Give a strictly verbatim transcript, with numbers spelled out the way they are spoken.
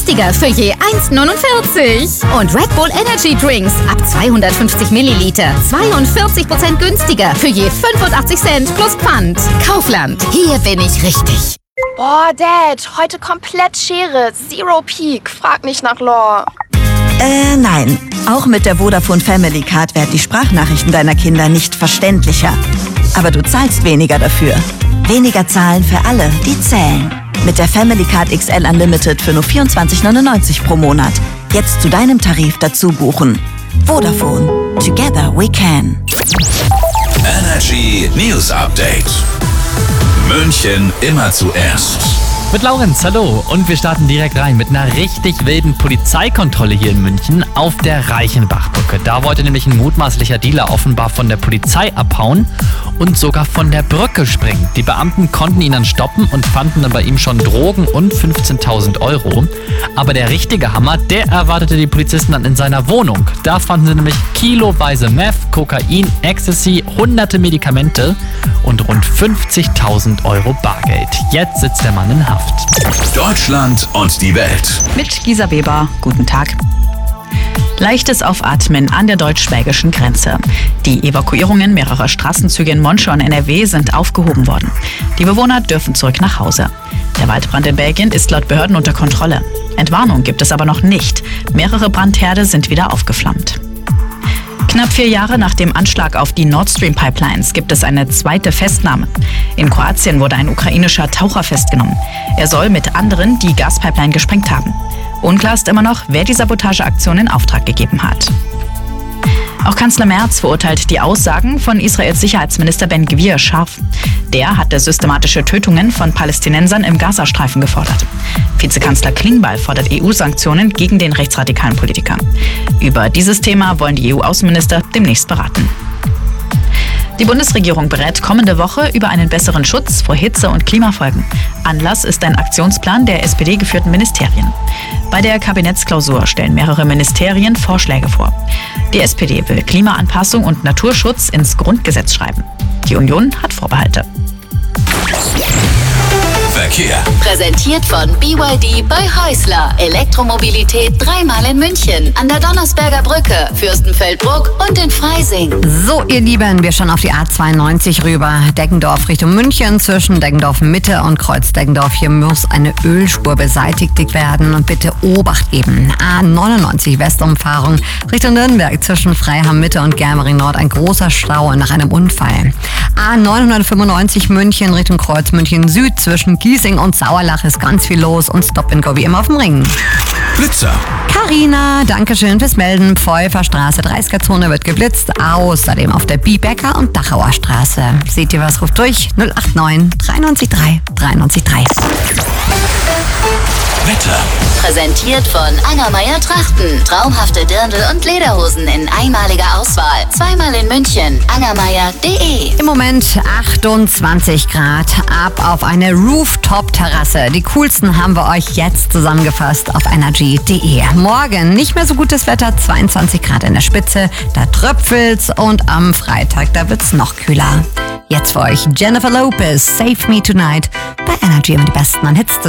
günstiger für je eins neunundvierzig. Und Red Bull Energy Drinks ab zweihundertfünfzig Milliliter zweiundvierzig Prozent günstiger für je fünfundachtzig Cent plus Pfand. Kaufland, hier bin ich richtig. Boah, Dad, heute komplett Schere. Zero Peak. Frag nicht nach Lore. Äh, nein. Auch mit der Vodafone Family Card werden die Sprachnachrichten deiner Kinder nicht verständlicher. Aber du zahlst weniger dafür. Weniger zahlen für alle, die zählen. Mit der Family Card X L Unlimited für nur vierundzwanzig neunundneunzig pro Monat. Jetzt zu deinem Tarif dazu buchen. Vodafone. Together we can. Energy News Update. München immer zuerst. Mit Laurenz, hallo. Und wir starten direkt rein mit einer richtig wilden Polizeikontrolle hier in München auf der Reichenbachbrücke. Da wollte nämlich ein mutmaßlicher Dealer offenbar von der Polizei abhauen und sogar von der Brücke springen. Die Beamten konnten ihn dann stoppen und fanden dann bei ihm schon Drogen und fünfzehntausend Euro. Aber der richtige Hammer, der erwartete die Polizisten dann in seiner Wohnung. Da fanden sie nämlich kiloweise Meth, Kokain, Ecstasy, hunderte Medikamente und rund fünfzigtausend Euro Bargeld. Jetzt sitzt der Mann in Haft. Deutschland und die Welt. Mit Gisa Weber, guten Tag. Leichtes Aufatmen an der deutsch-belgischen Grenze. Die Evakuierungen mehrerer Straßenzüge in Monschau und N R W sind aufgehoben worden. Die Bewohner dürfen zurück nach Hause. Der Waldbrand in Belgien ist laut Behörden unter Kontrolle. Entwarnung gibt es aber noch nicht. Mehrere Brandherde sind wieder aufgeflammt. Knapp vier Jahre nach dem Anschlag auf die Nord Stream Pipelines gibt es eine zweite Festnahme. In Kroatien wurde ein ukrainischer Taucher festgenommen. Er soll mit anderen die Gaspipeline gesprengt haben. Unklar ist immer noch, wer die Sabotageaktion in Auftrag gegeben hat. Auch Kanzler Merz verurteilt die Aussagen von Israels Sicherheitsminister Ben Gvir scharf. Der hatte systematische Tötungen von Palästinensern im Gazastreifen gefordert. Vizekanzler Klingbeil fordert E U-Sanktionen gegen den rechtsradikalen Politiker. Über dieses Thema wollen die E U-Außenminister demnächst beraten. Die Bundesregierung berät kommende Woche über einen besseren Schutz vor Hitze- und Klimafolgen. Anlass ist ein Aktionsplan der S P D-geführten Ministerien. Bei der Kabinettsklausur stellen mehrere Ministerien Vorschläge vor. Die S P D will Klimaanpassung und Naturschutz ins Grundgesetz schreiben. Die Union hat Vorbehalte. Verkehr. Präsentiert von B Y D bei Häusler. Elektromobilität dreimal in München. An der Donnersberger Brücke, Fürstenfeldbruck und in Freising. So, ihr Lieben, wir schauen auf die A zweiundneunzig rüber. Deggendorf Richtung München, zwischen Deggendorf Mitte und Kreuz Deggendorf. Hier muss eine Ölspur beseitigt werden und bitte Obacht geben. A neunundneunzig Westumfahrung Richtung Nürnberg, zwischen Freiham Mitte und Germering Nord. Ein großer Stau nach einem Unfall. A neunhundertfünfundneunzig München Richtung Kreuz München Süd, zwischen Giesing und Sauerlach ist ganz viel los und Stop and Go wie immer auf dem Ring. Blitzer. Carina, Dankeschön fürs Melden. Pfeuferstraße, dreißiger-Zone wird geblitzt. Außerdem auf der Biebecker und Dachauer Straße. Seht ihr was? Ruft durch null acht neun drei neun drei drei neun drei. Wetter. Präsentiert von Angermeier Trachten. Traumhafte Dirndl und Lederhosen in einmaliger Auswahl. Zweimal in München. angermeier punkt de. Im Moment achtundzwanzig Grad. Ab auf eine Rooftop-Terrasse. Die coolsten haben wir euch jetzt zusammengefasst auf energy punkt de. Morgen nicht mehr so gutes Wetter. zweiundzwanzig Grad in der Spitze. Da tröpfelt's und am Freitag, da wird's noch kühler. Jetzt für euch Jennifer Lopez, Save Me Tonight. Bei Energy immer die besten an Hits.